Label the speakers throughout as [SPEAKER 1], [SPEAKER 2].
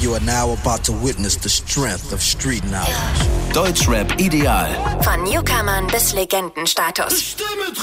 [SPEAKER 1] You are now about to witness the strength of street knowledge.
[SPEAKER 2] Deutschrap ideal.
[SPEAKER 3] Von Newcomern bis Legendenstatus.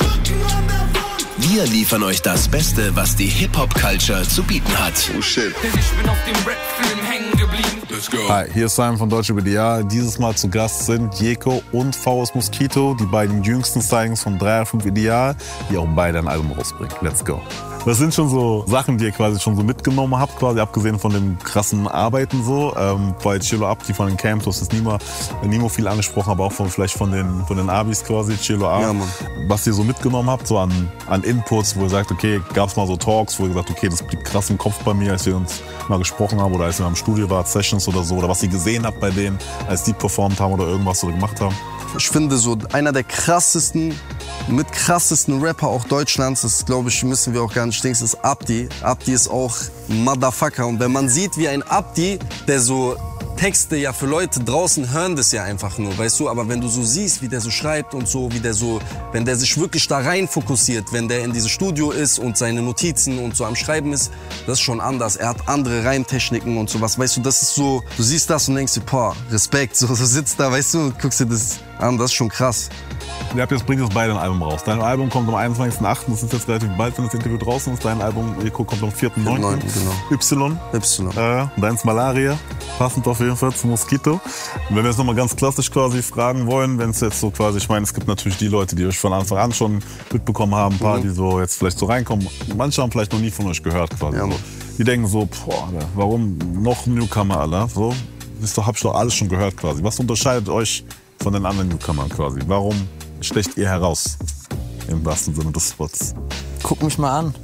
[SPEAKER 2] Wir liefern euch das Beste, was die Hip-Hop-Culture zu bieten hat.
[SPEAKER 4] Oh shit.
[SPEAKER 5] Ich bin auf dem Rap-Film hängen geblieben.
[SPEAKER 4] Let's go.
[SPEAKER 6] Hi, hier ist Simon von Deutschrap ideal. Dieses Mal zu Gast sind Jeko und VS Mosquito, die beiden jüngsten Stylings von 305 Ideal, die auch beide ein Album rausbringen. Let's go. Das sind schon so Sachen, die ihr quasi schon so mitgenommen habt, quasi abgesehen von dem krassen Arbeiten so. Bei Chillo Abdi von den Camps, das ist Nimo viel angesprochen, aber auch vielleicht von den Abis quasi, Chillo A.
[SPEAKER 4] Ja, Mann.
[SPEAKER 6] Was ihr so mitgenommen habt, so an Inputs, wo ihr sagt, okay, gab es mal so Talks, wo ihr gesagt, okay, das blieb krass im Kopf bei mir, als wir uns mal gesprochen haben oder als ihr im Studio wart, Sessions oder so, oder was ihr gesehen habt bei denen, als die performt haben oder irgendwas oder gemacht haben?
[SPEAKER 4] Ich finde so einer der krassesten Rapper auch Deutschlands, das glaube ich, müssen wir auch gar nicht denken, ist Abdi. Abdi ist auch ein Motherfucker. Und wenn man sieht, wie ein Abdi, der so Texte ja für Leute draußen hören das ja einfach nur, weißt du, aber wenn du so siehst, wie der so schreibt und so, wenn der sich wirklich da rein fokussiert, wenn der in diesem Studio ist und seine Notizen und so am Schreiben ist, das ist schon anders. Er hat andere Reimtechniken und sowas, weißt du, das ist so, du siehst das und denkst dir, boah, Respekt, so sitzt da, weißt du, und guckst dir das an, das ist schon krass.
[SPEAKER 6] Ihr habt jetzt bringt jetzt beide ein Album raus. Dein Album kommt am 21.08., das ist jetzt relativ bald, wenn das Interview draußen ist. Dein Album, Jeko, kommt am 4.9.
[SPEAKER 4] Genau.
[SPEAKER 6] Y. Deins Malaria, passend auf jeden Fall zu Mosquito. Und wenn wir jetzt nochmal ganz klassisch quasi fragen wollen, wenn es jetzt so quasi, ich meine, es gibt natürlich die Leute, die euch von Anfang an schon mitbekommen haben, ein paar, die so jetzt vielleicht so reinkommen. Manche haben vielleicht noch nie von euch gehört quasi. Ja, so. Die denken so, boah, warum noch Newcomer, Alter? So, hab ich doch alles schon gehört quasi. Was unterscheidet euch von den anderen Newcomern quasi? Warum stecht ihr heraus, im wahrsten Sinne des Wortes?
[SPEAKER 7] Guck mich mal an.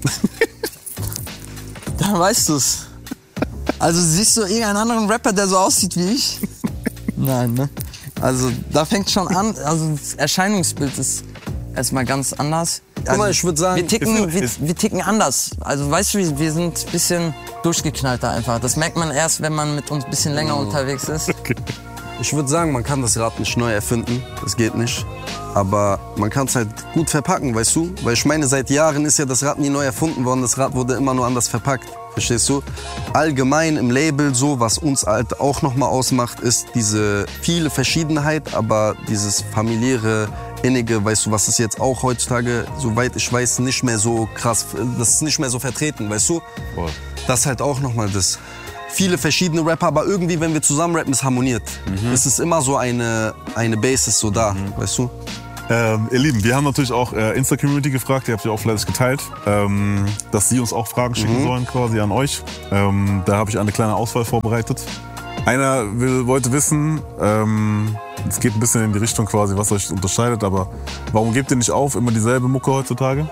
[SPEAKER 7] Dann weißt du's. Also siehst du irgendeinen anderen Rapper, der so aussieht wie ich? Nein, ne? Also da fängt schon an, also das Erscheinungsbild ist erstmal ganz anders.
[SPEAKER 4] Guck mal, ich würde sagen,
[SPEAKER 7] wir ticken anders. Also weißt du, wir sind ein bisschen durchgeknallter einfach. Das merkt man erst, wenn man mit uns ein bisschen länger unterwegs ist.
[SPEAKER 6] Okay.
[SPEAKER 4] Ich würde sagen, man kann das Rad nicht neu erfinden, das geht nicht. Aber man kann es halt gut verpacken, weißt du? Weil ich meine, seit Jahren ist ja das Rad nie neu erfunden worden, das Rad wurde immer nur anders verpackt, verstehst du? Allgemein im Label so, was uns halt auch nochmal ausmacht, ist diese viele Verschiedenheit, aber dieses familiäre, innige, weißt du, was ist jetzt auch heutzutage, soweit ich weiß, nicht mehr so krass, das ist nicht mehr so vertreten, weißt du?
[SPEAKER 6] Voll.
[SPEAKER 4] Das ist halt auch nochmal das. Viele verschiedene Rapper, aber irgendwie, wenn wir zusammen rappen, es harmoniert. Es ist immer so eine Basis so da, weißt du?
[SPEAKER 6] Ihr Lieben, wir haben natürlich auch Insta-Community gefragt, ihr habt ja auch fleißig geteilt, dass sie uns auch Fragen schicken sollen quasi an euch. Da habe ich eine kleine Auswahl vorbereitet. Einer wollte wissen, es geht ein bisschen in die Richtung quasi, was euch unterscheidet, aber warum gebt ihr nicht auf, immer dieselbe Mucke heutzutage?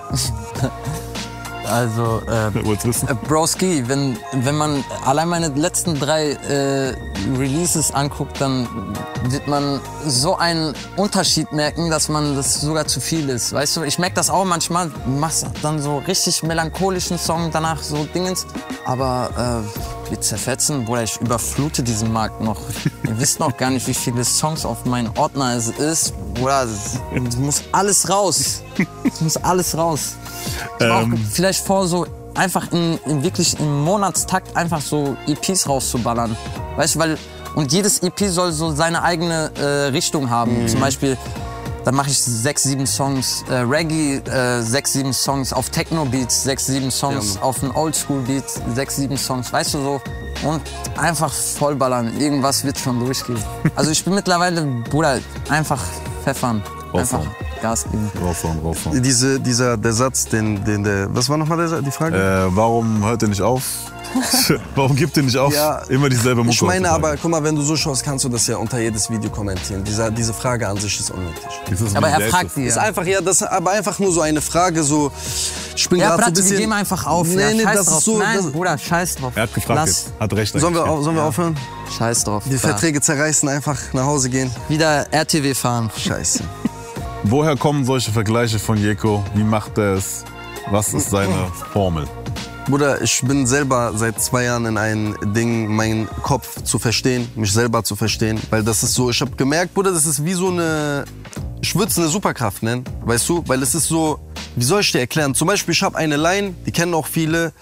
[SPEAKER 7] Also, Broski, wenn man allein meine letzten 3 Releases anguckt, dann wird man so einen Unterschied merken, dass man das sogar zu viel ist. Weißt du, ich merke das auch manchmal, du machst dann so richtig melancholischen Song, danach so Dingens, aber wir zerfetzen, Bruder, ich überflute diesen Markt noch. Ihr wisst noch gar nicht, wie viele Songs auf meinen Ordner es ist. Bruder, es muss alles raus. Es muss alles raus. Ich auch vielleicht vor, so einfach wirklich im Monatstakt einfach so EPs rauszuballern. Weißt du, und jedes EP soll so seine eigene Richtung haben. Zum Beispiel, dann mache ich 6, 7 Songs Reggae, 6, 7 Songs auf Techno-Beats, 6, 7 Songs auf einen Oldschool-Beat, 6, 7 Songs, weißt du so. Und einfach vollballern, irgendwas wird schon durchgehen. Also ich bin mittlerweile, Bruder, einfach pfeffern, einfach Gas geben.
[SPEAKER 6] Raushauen.
[SPEAKER 4] Der Satz, was war nochmal die Frage?
[SPEAKER 6] Warum hört ihr nicht auf? Warum gibt ihr nicht auf?
[SPEAKER 4] Ja,
[SPEAKER 6] immer dieselbe Mucke.
[SPEAKER 4] Ich meine aber, guck mal, wenn du so schaust, kannst du das ja unter jedes Video kommentieren. Diese Frage an sich ist unnötig.
[SPEAKER 7] Aber er fragt die.
[SPEAKER 4] Ist einfach, aber einfach nur so eine Frage, so, ich bin gerade so ein bisschen...
[SPEAKER 7] wir geben einfach auf.
[SPEAKER 4] Nee,
[SPEAKER 7] scheiß
[SPEAKER 4] das
[SPEAKER 7] drauf.
[SPEAKER 4] ist so...
[SPEAKER 7] Nein, Bruder, scheiß drauf.
[SPEAKER 6] Er hat gefragt jetzt. Hat recht.
[SPEAKER 4] Sollen wir aufhören?
[SPEAKER 7] Scheiß drauf.
[SPEAKER 4] Die Verträge zerreißen, einfach nach Hause gehen.
[SPEAKER 7] Wieder RTW fahren.
[SPEAKER 4] Scheiße.
[SPEAKER 6] Woher kommen solche Vergleiche von Jeko? Wie macht er es? Was ist seine Formel?
[SPEAKER 4] Bruder, ich bin selber seit 2 Jahren in ein Ding, meinen Kopf zu verstehen, mich selber zu verstehen. Weil das ist so, ich habe gemerkt, Bruder, das ist wie so eine, ich würde es eine Superkraft nennen, weißt du? Weil es ist so, wie soll ich dir erklären? Zum Beispiel, ich habe eine Line, die kennen auch viele.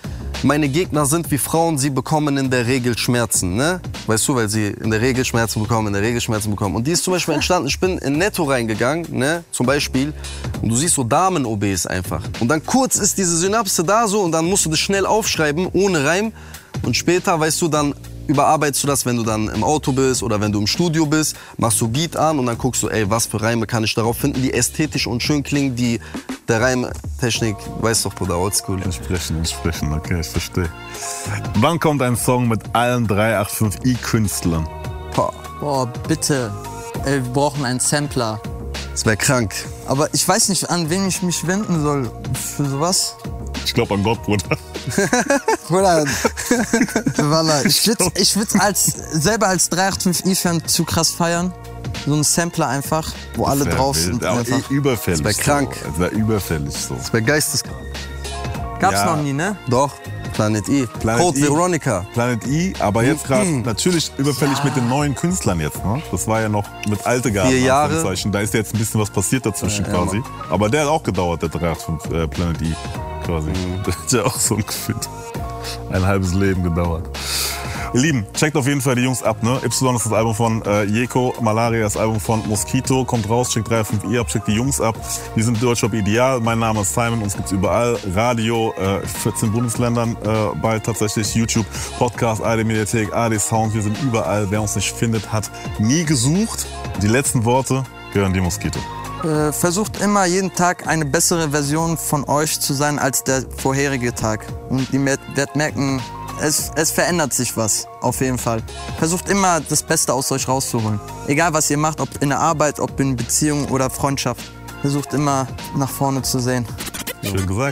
[SPEAKER 4] meine Gegner sind wie Frauen, sie bekommen in der Regel Schmerzen, ne? Weißt du, weil sie in der Regel Schmerzen bekommen. Und die ist zum Beispiel entstanden, ich bin in Netto reingegangen, ne? Zum Beispiel, und du siehst so Damen-OBs einfach. Und dann kurz ist diese Synapse da so und dann musst du das schnell aufschreiben, ohne Reim. Und später, weißt du, dann überarbeitest du das, wenn du dann im Auto bist oder wenn du im Studio bist, machst du Beat an und dann guckst du, ey, was für Reime kann ich darauf finden, die ästhetisch und schön klingen, die der Reimtechnik, weißt doch, Bruder, oldschool.
[SPEAKER 6] Entsprechen, okay, ich verstehe. Wann kommt ein Song mit allen 385i-Künstlern?
[SPEAKER 7] Boah, bitte. Ey, wir brauchen einen Sampler.
[SPEAKER 4] Das wäre krank.
[SPEAKER 7] Aber ich weiß nicht, an wen ich mich wenden soll für sowas.
[SPEAKER 6] Ich glaube an Gott, Bruder.
[SPEAKER 7] Bruder, ich würde selber als 385i-Fan zu krass feiern. So ein Sampler einfach, wo alle drauf sind.
[SPEAKER 6] Einfach. Überfällig.
[SPEAKER 4] Das wäre krank.
[SPEAKER 6] Das wäre überfällig so.
[SPEAKER 4] Das wäre geisteskrank.
[SPEAKER 7] Gab's noch nie, ne?
[SPEAKER 4] Doch. Planet I. Code Veronica.
[SPEAKER 6] Planet I, aber jetzt gerade natürlich überfällig mit den neuen Künstlern jetzt. Ne? Das war ja noch mit alte Garten.
[SPEAKER 4] 4 Jahre.
[SPEAKER 6] Da ist jetzt ein bisschen was passiert dazwischen quasi. Aber der hat auch gedauert, der 385 Planet I quasi. Der hat ja auch so ein halbes Leben gedauert. Ihr Lieben, checkt auf jeden Fall die Jungs ab. Ne? Y ist das Album von Jeko, Malaria das Album von Mosquito. Kommt raus, checkt 385i ab, checkt die Jungs ab. Wir sind Deutschrap Ideal. Mein Name ist Simon, uns gibt's überall. Radio, 14 Bundesländern bald tatsächlich. YouTube, Podcast, ARD Mediathek, ARD Sound. Wir sind überall. Wer uns nicht findet, hat nie gesucht. Die letzten Worte gehören die Mosquito.
[SPEAKER 7] Versucht immer jeden Tag eine bessere Version von euch zu sein als der vorherige Tag. Und ihr werdet merken, es verändert sich was, auf jeden Fall. Versucht immer das Beste aus euch rauszuholen. Egal was ihr macht, ob in der Arbeit, ob in Beziehung oder Freundschaft. Versucht immer nach vorne zu sehen.
[SPEAKER 6] Schön gesagt.